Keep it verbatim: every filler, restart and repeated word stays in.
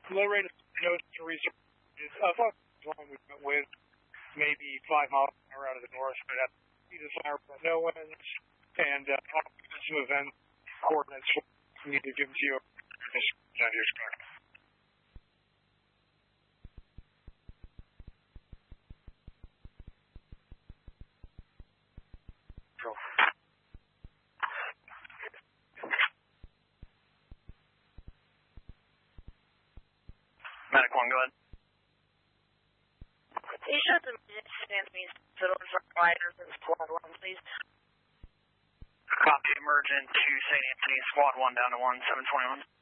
Low rate of nose to research is uh, about one we went with, maybe five miles an hour out of the north, but at speed of fire, but no winds, and uh, some event coordinates we need to give to you down to your scar. Medic one, go ahead. Can you show the Saint Anthony's Hospital in front of riders in squad one, please? Copy, emergent to Saint Anthony, squad one down to one, seven twenty-one.